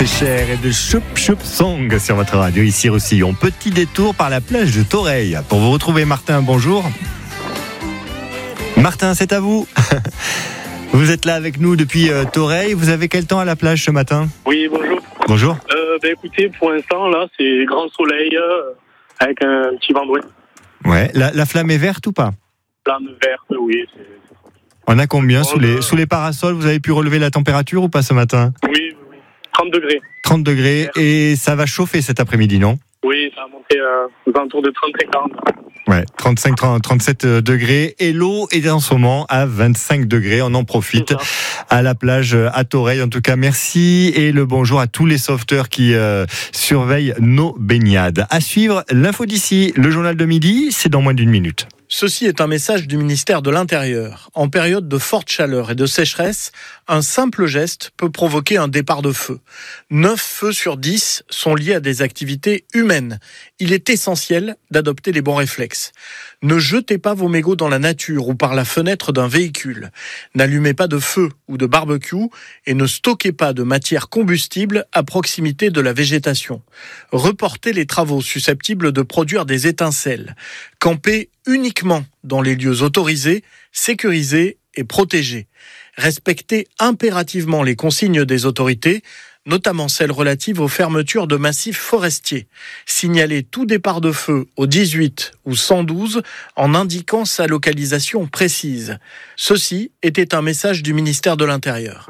Cher et de Choup Choup Song sur votre radio ici Roussillon. Petit détour par la plage de Toreil. Pour vous retrouver, Martin, bonjour. Martin, c'est à vous. Vous êtes là avec nous depuis Toreil. Vous avez quel temps à la plage ce matin ? Oui, bonjour. Bonjour. Écoutez, pour l'instant, là, c'est grand soleil avec un petit vent d'ouest. Ouais, la flamme est verte ou pas ? Flamme verte, oui. On a combien sous les parasols ? Vous avez pu relever la température ou pas ce matin ? Oui. 30 degrés. 30 degrés. Et ça va chauffer cet après-midi, non ? Oui, ça a monté aux alentours de 35-40. Ouais, 37 degrés. Et l'eau est en ce moment à 25 degrés. On en profite à la plage à Toreil. En tout cas, merci et le bonjour à tous les sauveteurs qui surveillent nos baignades. À suivre, l'info d'ici, le journal de midi, c'est dans moins d'une minute. Ceci est un message du ministère de l'Intérieur. En période de forte chaleur et de sécheresse, un simple geste peut provoquer un départ de feu. 9 feux sur 10 sont liés à des activités humaines. Il est essentiel d'adopter les bons réflexes. Ne jetez pas vos mégots dans la nature ou par la fenêtre d'un véhicule. N'allumez pas de feu ou de barbecue et ne stockez pas de matière combustible à proximité de la végétation. Reportez les travaux susceptibles de produire des étincelles. Campez uniquement dans les lieux autorisés, sécurisés et protégés. Respectez impérativement les consignes des autorités, notamment celles relatives aux fermetures de massifs forestiers. Signalez tout départ de feu au 18 ou 112 en indiquant sa localisation précise. Ceci était un message du ministère de l'Intérieur.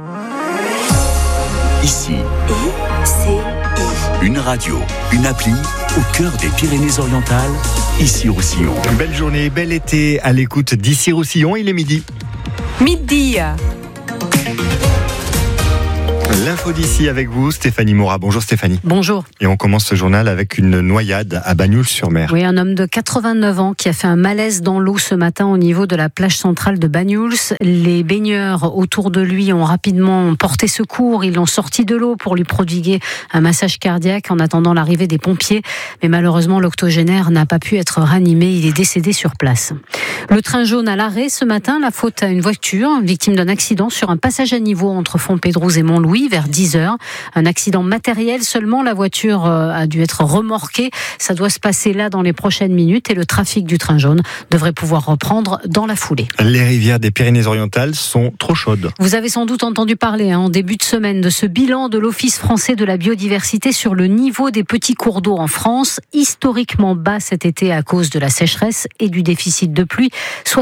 Ici, une radio, une appli au cœur des Pyrénées-Orientales, ici Roussillon. Belle journée, bel été à l'écoute d'ici Roussillon, il est midi. Midi. L'info d'ici avec vous, Stéphanie Morat. Bonjour Stéphanie. Bonjour. Et on commence ce journal avec une noyade à Banyuls-sur-Mer. Oui, un homme de 89 ans qui a fait un malaise dans l'eau ce matin au niveau de la plage centrale de Banyuls. Les baigneurs autour de lui ont rapidement porté secours. Ils l'ont sorti de l'eau pour lui prodiguer un massage cardiaque en attendant l'arrivée des pompiers. Mais malheureusement, l'octogénaire n'a pas pu être ranimé. Il est décédé sur place. Le train jaune à l'arrêt ce matin, la faute à une voiture victime d'un accident sur un passage à niveau entre Fontpédrouse et Montlouis vers 10h. Un accident matériel seulement, la voiture a dû être remorquée. Ça doit se passer là dans les prochaines minutes et le trafic du train jaune devrait pouvoir reprendre dans la foulée. Les rivières des Pyrénées-Orientales sont trop chaudes. Vous avez sans doute entendu parler en début de semaine de ce bilan de l'Office français de la biodiversité sur le niveau des petits cours d'eau en France, historiquement bas cet été à cause de la sécheresse et du déficit de pluie,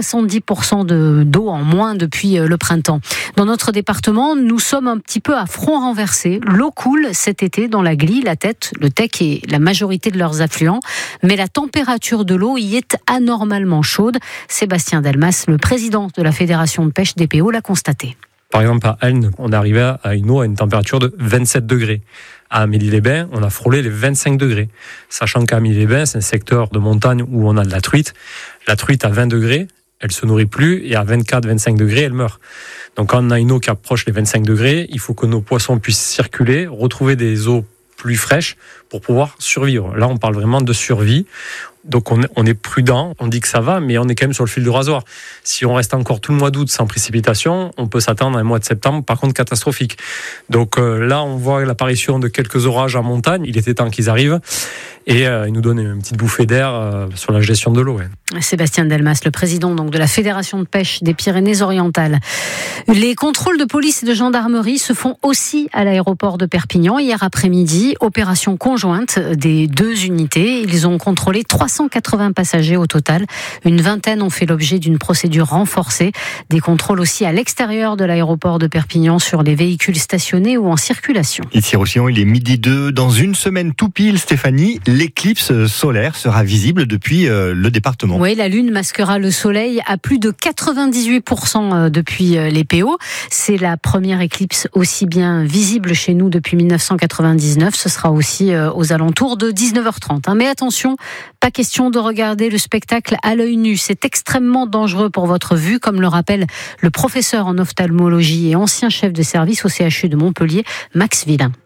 70% d'eau en moins depuis le printemps. Dans notre département, nous sommes un petit peu à front renversé. L'eau coule cet été dans la Glie, la Tête, le Tech et la majorité de leurs affluents, mais la température de l'eau y est anormalement chaude. Sébastien Delmas, le président de la Fédération de pêche DPO, l'a constaté. Par exemple, à Elne, on arrivait à une eau à une température de 27 degrés. À Amélie-les-Bains, on a frôlé les 25 degrés. Sachant qu'à Amélie-les-Bains, c'est un secteur de montagne où on a de la truite. La truite à 20 degrés, elle se nourrit plus et à 24-25 degrés, elle meurt. Donc quand on a une eau qui approche les 25 degrés, il faut que nos poissons puissent circuler, retrouver des eaux plus fraîches pour pouvoir survivre. Là, on parle vraiment de survie. Donc on est prudent, on dit que ça va, mais on est quand même sur le fil du rasoir. Si on reste encore tout le mois d'août sans précipitation, on peut s'attendre à un mois de septembre, par contre catastrophique. Donc là, on voit l'apparition de quelques orages en montagne. Il était temps qu'ils arrivent et ils nous donnent une petite bouffée d'air sur la gestion de l'eau. Ouais. Sébastien Delmas, le président donc de la Fédération de pêche des Pyrénées-Orientales. Les contrôles de police et de gendarmerie se font aussi à l'aéroport de Perpignan. Hier après-midi, opération conjointe des deux unités. Ils ont contrôlé 380 passagers au total. Une vingtaine ont fait l'objet d'une procédure renforcée. Des contrôles aussi à l'extérieur de l'aéroport de Perpignan sur les véhicules stationnés ou en circulation. Ici Roussillon, il est midi 2. Dans une semaine tout pile, Stéphanie, l'éclipse solaire sera visible depuis le département. Oui, la Lune masquera le Soleil à plus de 98% depuis les PO. C'est la première éclipse aussi bien visible chez nous depuis 1999. Ce sera aussi aux alentours de 19h30. Mais attention, pas question de regarder le spectacle à l'œil nu. C'est extrêmement dangereux pour votre vue, comme le rappelle le professeur en ophtalmologie et ancien chef de service au CHU de Montpellier, Max Villain.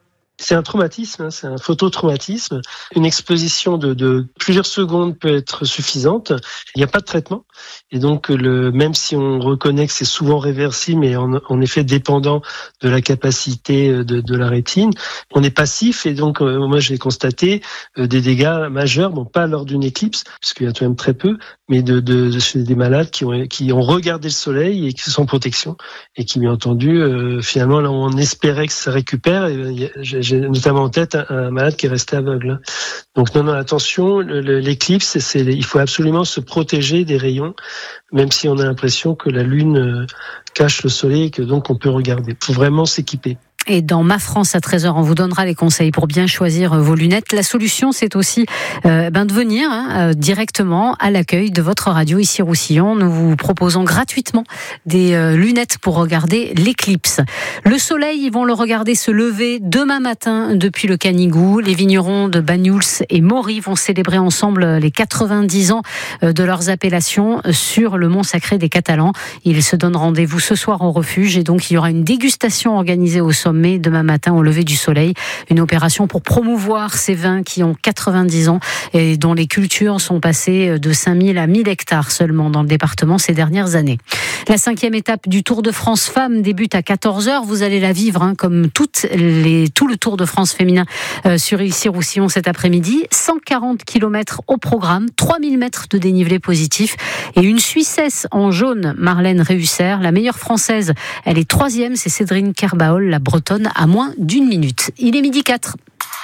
C'est un traumatisme, c'est un phototraumatisme. Une exposition de plusieurs secondes peut être suffisante. Il n'y a pas de traitement. Et donc, même si on reconnaît que c'est souvent réversible, mais en effet dépendant de la capacité de la rétine, on est passif. Et donc, moi, j'ai constaté des dégâts majeurs, bon, pas lors d'une éclipse, parce qu'il y a tout de même très peu, mais chez des malades qui ont regardé le soleil et qui sont sans protection, et qui, bien entendu, finalement, là, on espérait que ça récupère. Et j'ai notamment en tête un malade qui est resté aveugle. Donc, non, attention, l'éclipse, il faut absolument se protéger des rayons, même si on a l'impression que la Lune cache le soleil et que donc on peut regarder. Il faut vraiment s'équiper. Et dans Ma France à 13h, on vous donnera les conseils pour bien choisir vos lunettes. La solution, c'est aussi de venir directement à l'accueil de votre radio ici Roussillon. Nous vous proposons gratuitement des lunettes pour regarder l'éclipse. Le soleil, ils vont le regarder se lever demain matin depuis le Canigou. Les vignerons de Banyuls et Maury vont célébrer ensemble les 90 ans de leurs appellations sur le Mont Sacré des Catalans. Ils se donnent rendez-vous ce soir au refuge et donc il y aura une dégustation organisée au sommet demain matin au lever du soleil. Une opération pour promouvoir ces vins qui ont 90 ans et dont les cultures sont passées de 5000 à 1000 hectares seulement dans le département ces dernières années. La 5e étape du Tour de France Femmes débute à 14h. Vous allez la vivre comme tout le Tour de France féminin sur Issy-Roussillon cet après-midi. 140 km au programme, 3000 mètres de dénivelé positif et une Suissesse en jaune, Marlène Réhusser. La meilleure française, elle est 3e, c'est Cédrine Kerbaol, la bretonne, à moins d'1 minute. Il est 12h04.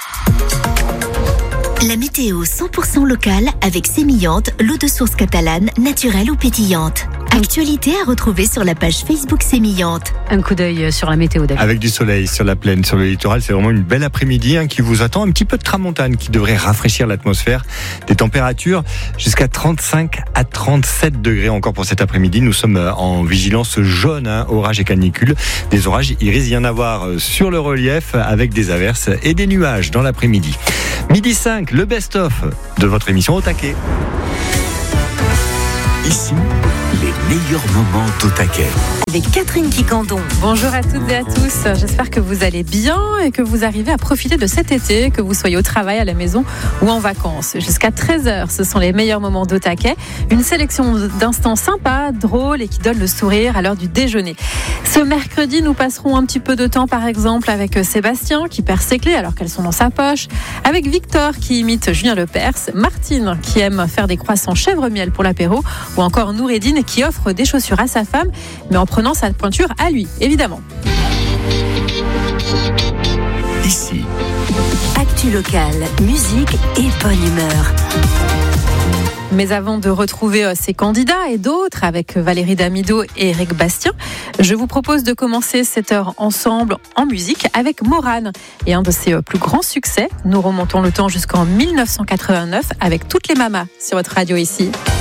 La météo 100% locale avec Sémillante, l'eau de source catalane, naturelle ou pétillante. Actualité à retrouver sur la page Facebook Sémillante. Un coup d'œil sur la météo d'Avid. Avec du soleil sur la plaine, sur le littoral, c'est vraiment une belle après-midi qui vous attend. Un petit peu de tramontane qui devrait rafraîchir l'atmosphère. Des températures jusqu'à 35 à 37 degrés encore pour cet après-midi. Nous sommes en vigilance jaune, orage et canicule. Des orages, il risque d'y en avoir sur le relief avec des averses et des nuages dans l'après-midi. 12h05, le best-of de votre émission Au Taquet. Ici, les meilleurs moments d'Au Taquet. Avec Catherine Quicandon. Bonjour à toutes et à tous, j'espère que vous allez bien et que vous arrivez à profiter de cet été, que vous soyez au travail, à la maison ou en vacances. Jusqu'à 13h, ce sont les meilleurs moments d'Au Taquet, une sélection d'instants sympas, drôles et qui donnent le sourire à l'heure du déjeuner. Ce mercredi, nous passerons un petit peu de temps par exemple avec Sébastien qui perd ses clés alors qu'elles sont dans sa poche, avec Victor qui imite Julien Lepers, Martine qui aime faire des croissants chèvre-miel pour l'apéro ou encore Noureddine qui offre des chaussures à sa femme mais en prenant sa pointure à lui, évidemment. Ici. Actu locale, musique et bonne humeur. Mais avant de retrouver ces candidats et d'autres avec Valérie Damido et Eric Bastien, je vous propose de commencer cette heure ensemble en musique avec Morane et un de ses plus grands succès. Nous remontons le temps jusqu'en 1989 avec Toutes les mamas sur votre radio ici.